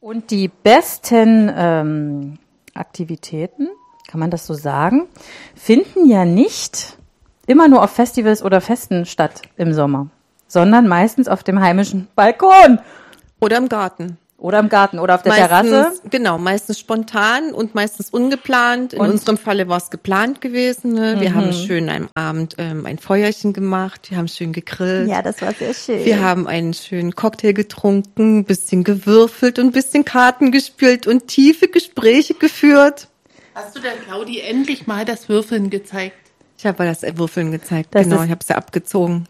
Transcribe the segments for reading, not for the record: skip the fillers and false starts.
Und die besten Aktivitäten, kann man das so sagen, finden ja nicht immer nur auf Festivals oder Festen statt im Sommer, sondern meistens auf dem heimischen Balkon. Oder im Garten. Oder im Garten oder auf der Terrasse. Genau, meistens spontan und meistens ungeplant. In unserem Falle war es geplant gewesen. Ne? Wir haben schön am Abend ein Feuerchen gemacht, wir haben schön gegrillt. Ja, das war sehr schön. Wir haben einen schönen Cocktail getrunken, ein bisschen gewürfelt und ein bisschen Karten gespielt und tiefe Gespräche geführt. Hast du der Claudi endlich mal das Würfeln gezeigt? Ich habe das Würfeln gezeigt, genau, ich habe es ja abgezogen.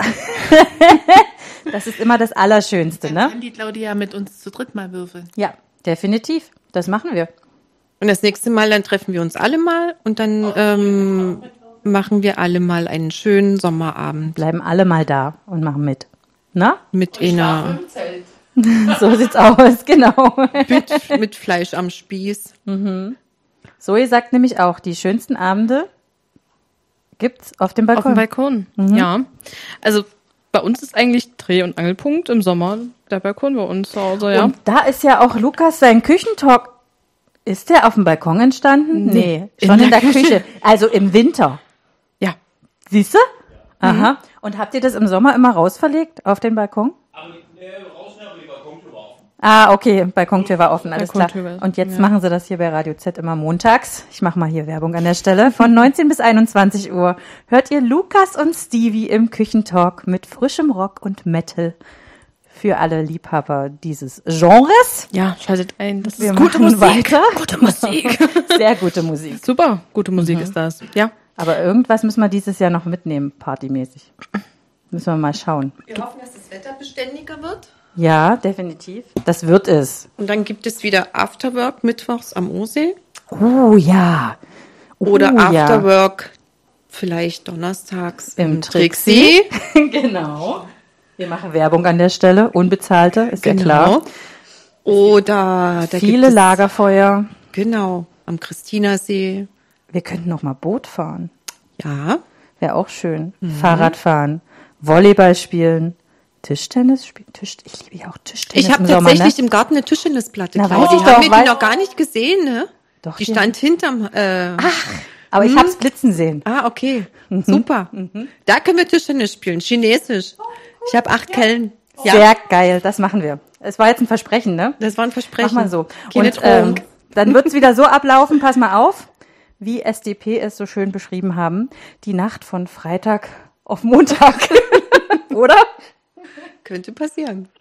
Das ist immer das Allerschönste, ne? Dann kann die Claudia mit uns zu dritt mal würfeln. Ja, definitiv. Das machen wir. Und das nächste Mal, dann treffen wir uns alle mal und dann machen wir alle mal einen schönen Sommerabend. Bleiben alle mal da und machen mit. Na? Mit einer... So sieht's aus, genau. Mit Fleisch am Spieß. Zoe sagt nämlich auch, die schönsten Abende gibt's auf dem Balkon. Auf dem Balkon, ja. Also bei uns ist eigentlich Dreh- und Angelpunkt im Sommer der Balkon bei uns zu Hause, ja. Und da ist ja auch Lukas sein Küchentalk. Ist der auf dem Balkon entstanden? Nee, schon in der Küche. Also im Winter. Ja. Siehst du? Ja. Aha. Und habt ihr das im Sommer immer rausverlegt auf den Balkon? Draußen, aber die Balkontür war offen. Ah, okay, Balkontür war offen, alles klar. Balkontür, Und jetzt machen sie das hier bei Radio Z immer montags. Ich mache mal hier Werbung an der Stelle. Von 19 bis 21 Uhr hört ihr Lukas und Stevie im Küchentalk mit frischem Rock und Metal für alle Liebhaber dieses Genres. Ja, schaltet ein. Das Wir ist gute machen Musik. weiter. Gute Musik. Sehr gute Musik. Super, gute Musik ist das. Ja. Aber irgendwas müssen wir dieses Jahr noch mitnehmen, partymäßig. Müssen wir mal schauen. Wir hoffen, dass das Wetter beständiger wird. Ja, definitiv. Das wird es. Und dann gibt es wieder Afterwork mittwochs am Osee. Oh ja. Oder ja. Afterwork vielleicht donnerstags Im Trixie. Genau. Wir machen Werbung an der Stelle, unbezahlte, ist ja Genau. klar. Oder da Viele gibt es, Lagerfeuer. Genau, am Christinersee. Wir könnten noch mal Boot fahren. Ja. Wäre auch schön. Fahrrad fahren, Volleyball spielen, Tischtennis spielen. Ich liebe ja auch Tischtennis Ich habe im Sommer, tatsächlich ne? im Garten eine Tischtennisplatte. Na, Claudi. weiß ich Haben doch, wir weil- die noch gar nicht gesehen, ne? Doch, Die hier. stand hinterm... Aber ich hab's blitzen sehen. okay. Super. Da können wir Tischtennis spielen. Chinesisch. Ich habe 8 Kellen. Ja, Sehr geil, das machen wir. Es war jetzt ein Versprechen, ne? das war ein Versprechen. Mach mal so. Keine Und Drohung. dann wird's wieder so ablaufen, pass mal auf, wie SDP es so schön beschrieben haben, die Nacht von Freitag auf Montag. Oder? Könnte passieren.